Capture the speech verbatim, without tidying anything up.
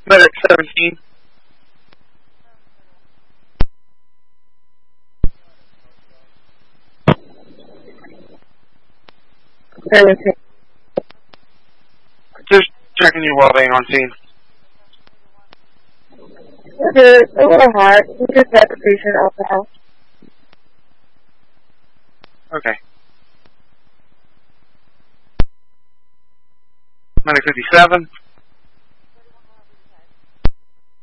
Medic seventeen. Okay. Just checking your well-being on scene. Okay, it's a little hot. We just got the patient out the house. Okay. Medic fifty-seven.